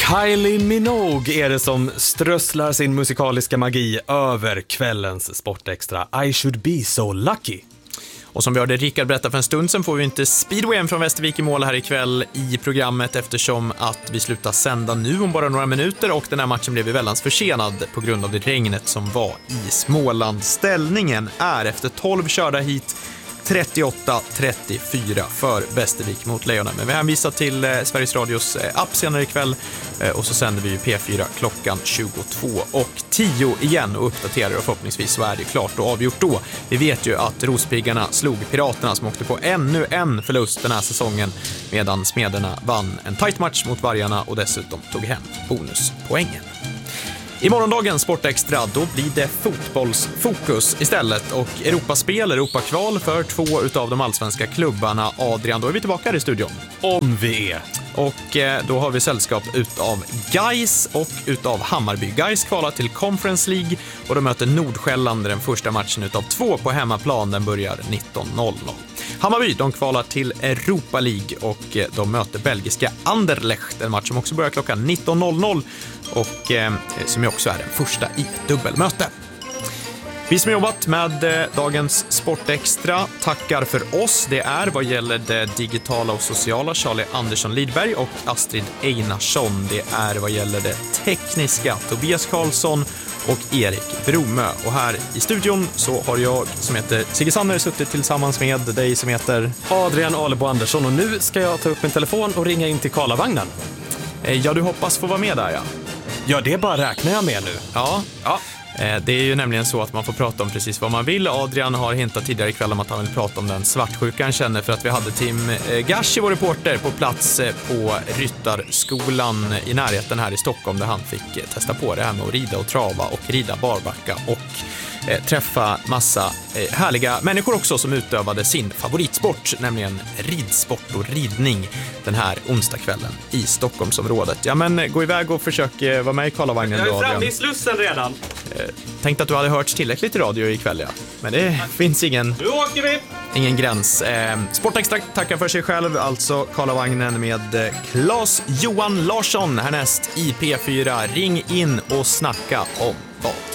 Kylie Minogue är det som strösslar sin musikaliska magi över kvällens Sportextra. I should be so lucky. Och som vi hörde Rickard berätta för en stund sedan får vi inte speedwayen från Västervik i mål här ikväll i programmet eftersom att vi slutar sända nu om bara några minuter och den här matchen blev väldigt försenad på grund av det regnet som var i Småland. Ställningen är efter 12 körda hit 38-34 för Västervik mot Lejonen. Men vi hänvisar till Sveriges Radios app senare ikväll och så sänder vi ju P4 klockan 22:10 igen och uppdaterar och förhoppningsvis så är det klart och avgjort då. Vi vet ju att Rospiggarna slog Piraterna som åkte på ännu en förlust den här säsongen medan Smederna vann en tight match mot Vargarna och dessutom tog hem bonuspoängen. I morgondagens Sportextra då blir det fotbollsfokus istället och Europaspel, Europakval för 2 utav de allsvenska klubbarna. Adrian, då är vi tillbaka här i studion. Om vi är. Och då har vi sällskap utav Gais och utav Hammarby. Gais kvalar till Conference League och de möter Nordsjälland den första matchen utav 2 på hemmaplan. Den börjar 19:00. Hammarby, de kvalar till Europa League och de möter belgiska Anderlecht. En match som också börjar klockan 19:00 och som också är den första i ett dubbelmöte. Vi som jobbat med dagens Sportextra tackar för oss. Det är vad gäller det digitala och sociala Charlie Andersson Lidberg och Astrid Einarsson. Det är vad gäller det tekniska Tobias Karlsson och Erik Bromö. Och här i studion så har jag som heter Sigge Sanner suttit tillsammans med dig som heter Adrian Alebo Andersson och nu ska jag ta upp min telefon och ringa in till Karlavagnen. Ja, du hoppas få vara med där, ja. Ja, det bara räknar jag med nu. Ja. Det är ju nämligen så att man får prata om precis vad man vill. Adrian har hintat tidigare ikväll om att han vill prata om den svartsjukan känner för att vi hade Tim Gashi, vår reporter, på plats på Ryttarskolan i närheten här i Stockholm där han fick testa på det här med att rida och trava och rida barbacka och träffa massa härliga människor också som utövade sin favoritsport, nämligen ridsport och ridning den här onsdagskvällen i Stockholmsområdet. Ja, men gå iväg och försök vara med i Karlavagnen. Jag är framme i Slussen redan. Tänkte att du hade hört tillräckligt i radio ikväll, ja. Men det finns ingen gräns. Sportextra tackar för sig själv, alltså Karlavagnen med Claes Johan Larsson härnäst i P4. Ring in och snacka om vad